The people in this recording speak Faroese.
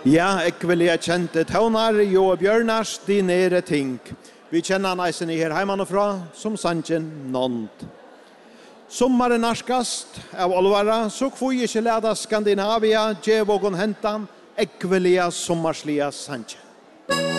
Ja, ekvelia kjente tøvnar, Jo Bjørnars, de nere ting. Vi kjenner neisen i her heimanifra, som sannsjen nånd. Sommaren narskast av olvara, så kvoi ikke leda Skandinavia, djevågon hentan, ekvelia sommarslia sannsjen.